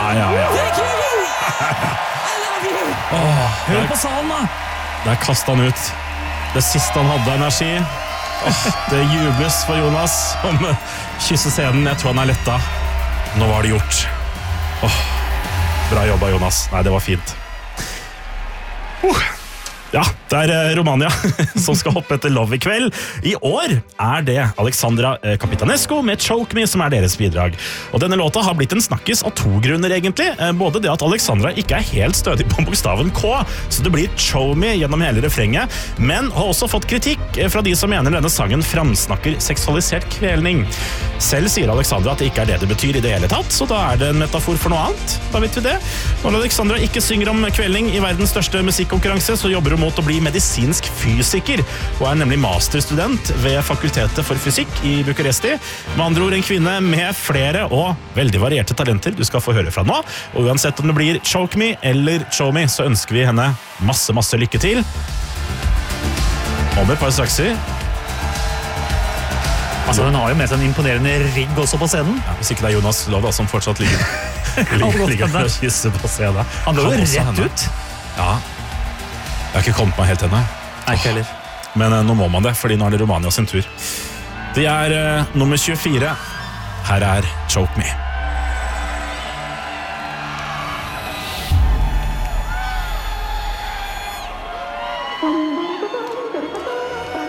Thank you! I love you! Hør på salen da! Der kastet han ut det siste han hadde energi. Det jubles for Jonas om kysse scenen. Jeg tror han letta. Nå var det gjort. Bra jobba, Jonas. Nei, det var fint. Ja, det Romania som skal hoppe etter Love I kveld. I år det Alexandra Capitanescu med Choke Me som deres bidrag. Og denne låta har blitt en snakkis av to grunner egentlig. Både det at Alexandra ikke helt stødig på bokstaven K, så det blir Show Me gjennom hele refrenget, men har også fått kritikk fra de som mener denne sangen framsnakker seksualisert kvelning. Selv sier Alexandra at det ikke det betyr i det hele tatt, så da det en metafor for noe annet. Da vet vi det. Når Alexandra ikke synger om kvelning i verdens største musikkonkurranse, så jobber hun mot å bli medisinsk fysiker, og nemlig masterstudent ved Fakultetet for fysikk I Bucuresti. Med andre ord en kvinne med flere og veldig varierte talenter du skal få høre fra nå. Og uansett om det blir Choke Me eller Show Me, så ønsker vi henne masse lykke til. Om et par strakser. Altså, hun har jo med seg en imponerende rigg også på scenen. Ja, hvis ikke det Jonas Lov som fortsatt ligger og kysser på scenen. Han går jo rett ut. Ja. Jeg har ikke kommet meg helt ennå. Nei, ikke heller. Men nå må man det, fordi nå det Romania sin tur. Det nummer 24. Her Choke Me.